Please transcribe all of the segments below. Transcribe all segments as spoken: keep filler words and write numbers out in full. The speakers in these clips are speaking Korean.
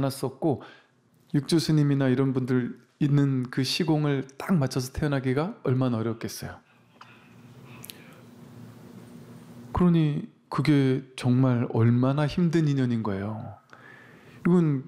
않았었고 육조 스님이나 이런 분들 있는 그 시공을 딱 맞춰서 태어나기가 얼마나 어렵겠어요. 그러니 그게 정말 얼마나 힘든 인연인 거예요. 이건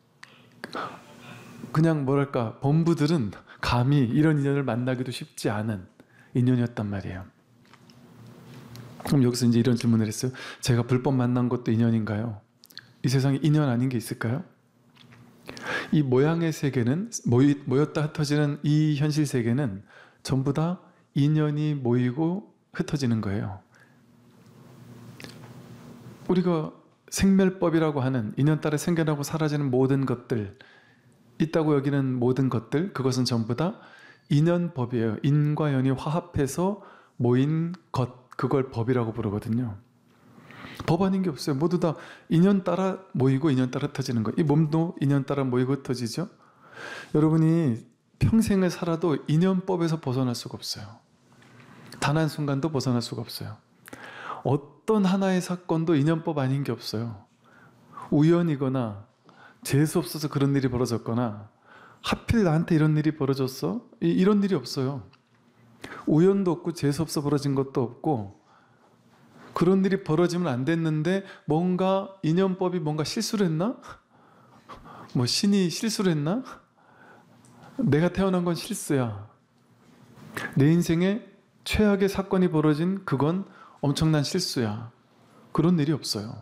그냥 뭐랄까 범부들은 감히 이런 인연을 만나기도 쉽지 않은 인연이었단 말이에요. 그럼 여기서 이제 이런 질문을 했어요. 제가 불법 만난 것도 인연인가요? 이 세상에 인연 아닌 게 있을까요? 이 모양의 세계는 모이, 모였다 흩어지는 이 현실 세계는 전부 다 인연이 모이고 흩어지는 거예요. 우리가 생멸법이라고 하는 인연 따라 생겨나고 사라지는 모든 것들, 있다고 여기는 모든 것들, 그것은 전부 다 인연법이에요. 인과 연이 화합해서 모인 것, 그걸 법이라고 부르거든요. 법 아닌 게 없어요. 모두 다 인연 따라 모이고 인연 따라 흩어지는 거예요. 이 몸도 인연 따라 모이고 흩어지죠. 여러분이 평생을 살아도 인연법에서 벗어날 수가 없어요. 단 한순간도 벗어날 수가 없어요. 어떤 하나의 사건도 인연법 아닌 게 없어요. 우연이거나 재수 없어서 그런 일이 벌어졌거나 하필 나한테 이런 일이 벌어졌어? 이, 이런 일이 없어요. 우연도 없고 재수 없어 벌어진 것도 없고 그런 일이 벌어지면 안 됐는데 뭔가 인연법이 뭔가 실수를 했나? 뭐 신이 실수를 했나? 내가 태어난 건 실수야. 내 인생에 최악의 사건이 벌어진 그건 엄청난 실수야. 그런 일이 없어요.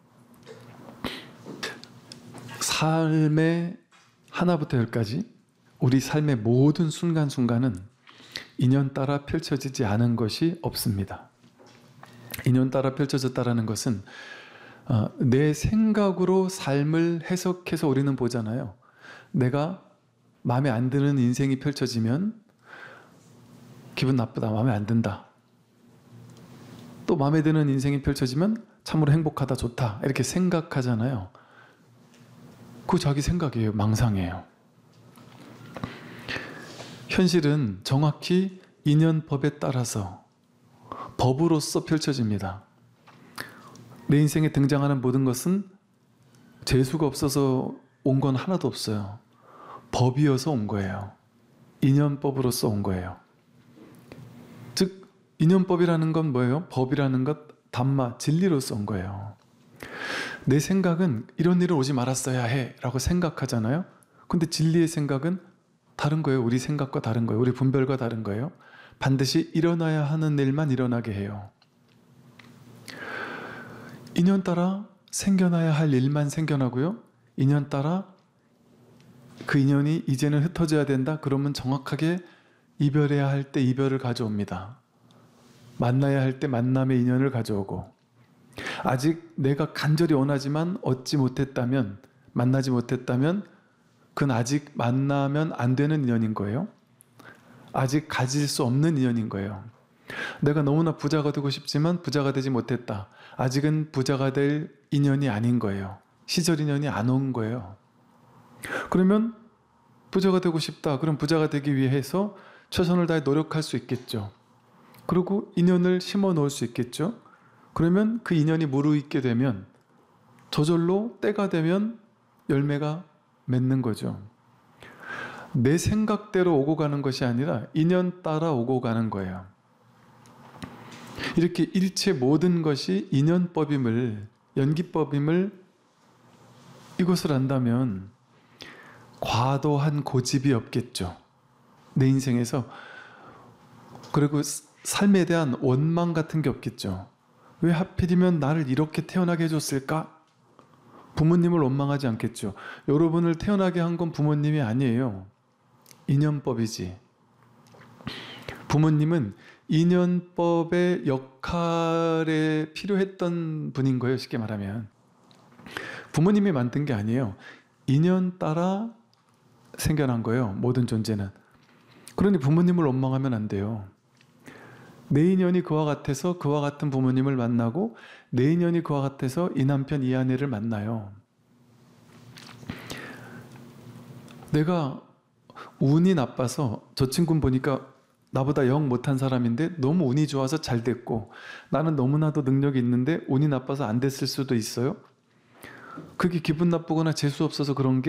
삶의 하나부터 열까지 우리 삶의 모든 순간순간은 인연 따라 펼쳐지지 않은 것이 없습니다. 인연 따라 펼쳐졌다라는 것은 어, 내 생각으로 삶을 해석해서 우리는 보잖아요. 내가 마음에 안 드는 인생이 펼쳐지면 기분 나쁘다, 마음에 안 든다. 또 마음에 드는 인생이 펼쳐지면 참으로 행복하다, 좋다 이렇게 생각하잖아요. 그거 자기 생각이에요. 망상이에요. 현실은 정확히 인연법에 따라서 법으로서 펼쳐집니다. 내 인생에 등장하는 모든 것은 재수가 없어서 온 건 하나도 없어요. 법이어서 온 거예요. 인연법으로서 온 거예요. 즉 인연법이라는 건 뭐예요? 법이라는 것, 담마, 진리로서 온 거예요. 내 생각은 이런 일은 오지 말았어야 해 라고 생각하잖아요. 근데 진리의 생각은 다른 거예요. 우리 생각과 다른 거예요. 우리 분별과 다른 거예요. 반드시 일어나야 하는 일만 일어나게 해요. 인연 따라 생겨나야 할 일만 생겨나고요. 인연 따라 그 인연이 이제는 흩어져야 된다. 그러면 정확하게 이별해야 할 때 이별을 가져옵니다. 만나야 할 때 만남의 인연을 가져오고 아직 내가 간절히 원하지만 얻지 못했다면 만나지 못했다면 그건 아직 만나면 안 되는 인연인 거예요. 아직 가질 수 없는 인연인 거예요. 내가 너무나 부자가 되고 싶지만 부자가 되지 못했다. 아직은 부자가 될 인연이 아닌 거예요. 시절 인연이 안 온 거예요. 그러면 부자가 되고 싶다. 그럼 부자가 되기 위해서 최선을 다해 노력할 수 있겠죠. 그리고 인연을 심어 놓을 수 있겠죠. 그러면 그 인연이 무르익게 되면 저절로 때가 되면 열매가 맺는 거죠. 내 생각대로 오고 가는 것이 아니라 인연 따라 오고 가는 거예요. 이렇게 일체 모든 것이 인연법임을, 연기법임을 이것을 안다면 과도한 고집이 없겠죠. 내 인생에서. 그리고 삶에 대한 원망 같은 게 없겠죠. 왜 하필이면 나를 이렇게 태어나게 해줬을까? 부모님을 원망하지 않겠죠. 여러분을 태어나게 한 건 부모님이 아니에요. 인연법이지. 부모님은 인연법의 역할에 필요했던 분인 거예요. 쉽게 말하면. 부모님이 만든 게 아니에요. 인연 따라 생겨난 거예요. 모든 존재는. 그러니 부모님을 원망하면 안 돼요. 내 인연이 그와 같아서 그와 같은 부모님을 만나고 내 인연이 그와 같아서 이 남편 이 아내를 만나요. 내가 운이 나빠서 저 친구는 보니까 나보다 영 못한 사람인데 너무 운이 좋아서 잘 됐고 나는 너무나도 능력이 있는데 운이 나빠서 안 됐을 수도 있어요. 그게 기분 나쁘거나 재수 없어서 그런 게